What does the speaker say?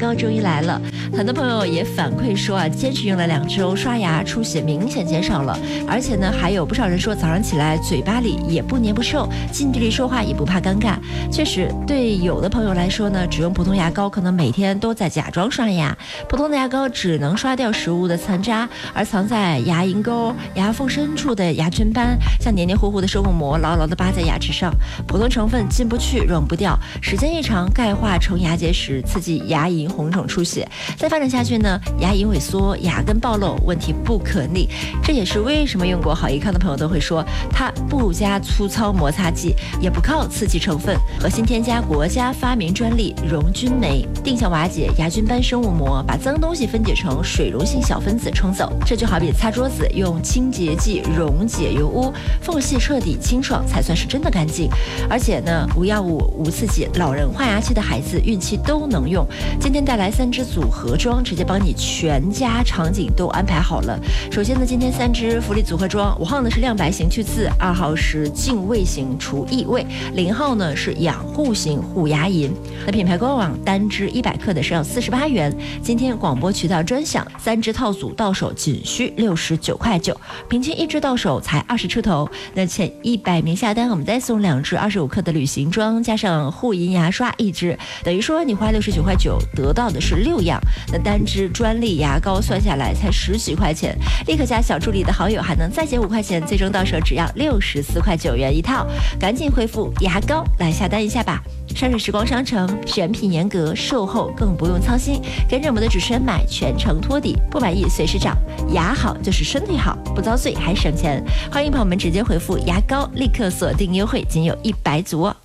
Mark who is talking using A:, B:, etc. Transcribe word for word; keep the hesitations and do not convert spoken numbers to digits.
A: 膏终于来了，很多朋友也反馈说啊，坚持用了两周，刷牙出血明显减少了，而且呢，还有不少人说早上起来嘴巴里也不黏不臭，近距离说话也不怕尴尬。确实，对有的朋友来说呢，只用普通牙膏可能每天都在假装刷牙，普通的牙膏只能刷掉食物的残渣，而藏在牙龈沟、牙缝深处的牙菌斑，像黏黏糊糊的生物膜牢牢地扒在牙齿上，普通成分进不去溶不掉，时间一长钙化成牙结石，刺激牙龈红肿出血，再发展下去呢，牙龈萎缩，牙根暴露，问题不可逆。这也是为什么用过好益康的朋友都会说，它不加粗糙摩擦剂，也不靠刺激成分，核心添加国家发明专利溶菌酶，定向瓦解牙菌斑生物膜，把脏东西分解成水溶性小分子冲走。这就好比擦桌子用清洁剂溶解油污，缝隙彻底清爽才算是真的干净。而且呢，无药物无刺激，老人换牙期的孩子孕期都能用。今天带来三支组合装，直接帮你全家场景都安排好了。首先呢，今天三支福利组合装，五号呢是亮白型去刺，二号是净味型除异味，零号呢是养护型护牙龈。那品牌官网单支一百克的是要四十八元，今天广播渠道专享，三支套组到手仅需六十九块九，平均一支到手才二十出头。那前一百名下单，我们再送两支二十五克的旅行装，加上护龈牙刷一支，等于说你花六十九块九得到的是六样。那单支专利牙膏算下来才十几块钱，立刻加小助理的好友还能再减五块钱，最终到手只要六十四块九元一套，赶紧回复牙膏来下单一下吧。山水时光商城选品严格，售后更不用操心，跟着我们的主持人买全程托底，不满意随时找。牙好就是身体好，不遭罪还省钱。欢迎朋友们直接回复牙膏，立刻锁定优惠，仅有一百组哦。